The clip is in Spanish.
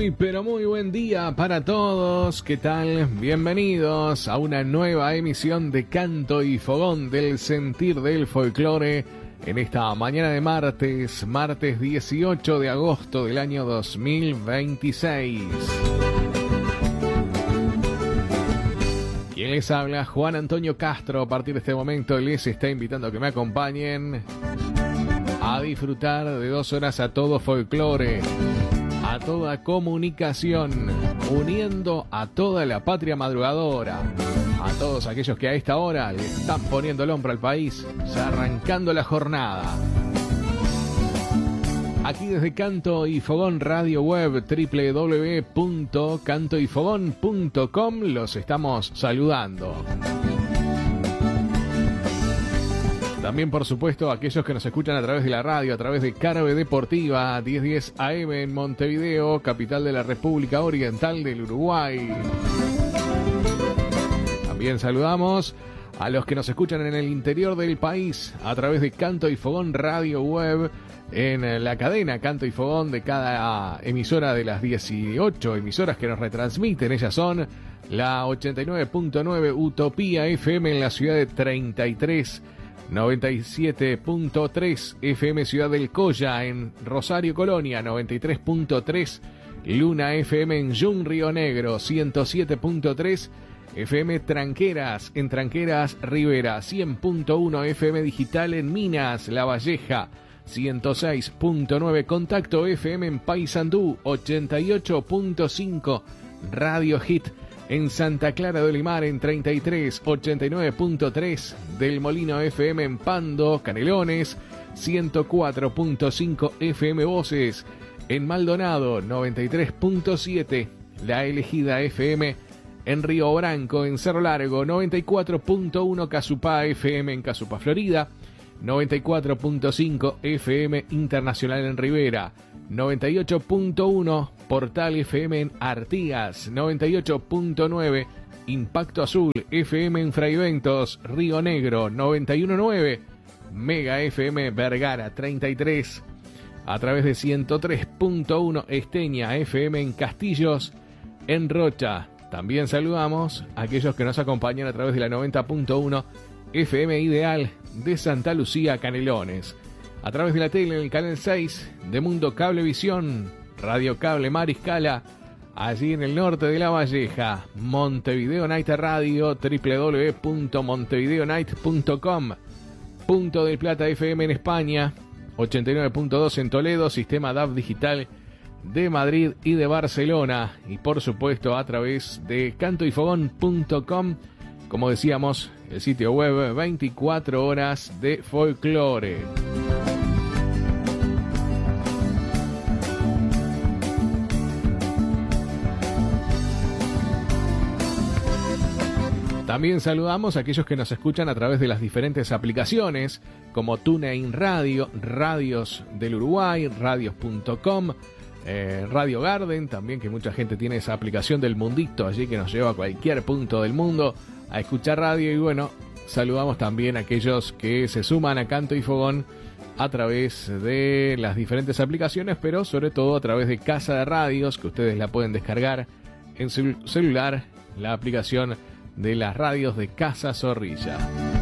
Muy, pero muy buen día para todos. ¿Qué tal? Bienvenidos a una nueva emisión de Canto y Fogón del Sentir del Folclore en esta mañana de martes 18 de agosto del año 2026. Quien les habla, Juan Antonio Castro. A partir de este momento les está invitando a que me acompañen a disfrutar de 2 horas a todo folclore, a toda comunicación, uniendo a toda la patria madrugadora, a todos aquellos que a esta hora le están poniendo el hombro al país, ya arrancando la jornada. Aquí desde Canto y Fogón Radio Web, www.cantoyfogón.com, los estamos saludando. También, por supuesto, aquellos que nos escuchan a través de la radio, a través de Carve Deportiva 1010 AM en Montevideo, capital de la República Oriental del Uruguay. También saludamos a los que nos escuchan en el interior del país, a través de Canto y Fogón Radio Web, en la cadena Canto y Fogón de cada emisora de las 18 emisoras que nos retransmiten. Ellas son la 89.9 Utopía FM en la ciudad de 33, 97.3 FM Ciudad del Colla en Rosario Colonia, 93.3 Luna FM en Yum Río Negro, 107.3 FM Tranqueras en Tranqueras Rivera, 100.1 FM Digital en Minas La Valleja, 106.9 Contacto FM en Paysandú, 88.5 Radio Hit en Santa Clara de Olimar en 33, 89.3 del Molino FM en Pando, Canelones, 104.5 FM Voces en Maldonado, 93.7 La Elegida FM en Río Branco, en Cerro Largo, 94.1 Casupá FM en Casupá, Florida, 94.5 FM Internacional en Rivera, 98.1 Portal FM en Artigas, 98.9 Impacto Azul FM en Fraiventos, Río Negro, 91.9 Mega FM Vergara 33, a través de 103.1 Esteña FM en Castillos, en Rocha. También saludamos a aquellos que nos acompañan a través de la 90.1 FM Ideal de Santa Lucía, Canelones. A través de la tele en el canal 6 de Mundo Cablevisión, Radio Cable Mariscala, allí en el norte de La Valleja, Montevideo Night Radio, www.montevideonight.com, Punto del Plata FM en España, 89.2 en Toledo, Sistema DAB Digital de Madrid y de Barcelona, y por supuesto a través de cantoyfogón.com, como decíamos, el sitio web 24 horas de folclore. También saludamos a aquellos que nos escuchan a través de las diferentes aplicaciones como TuneIn Radio, Radios del Uruguay, radios.com, Radio Garden, también, que mucha gente tiene esa aplicación del mundito allí que nos lleva a cualquier punto del mundo a escuchar radio. Y bueno, saludamos también a aquellos que se suman a Canto y Fogón a través de las diferentes aplicaciones, pero sobre todo a través de Casa de Radios, que ustedes la pueden descargar en su celular, la aplicación de las radios de Casa Zorrilla.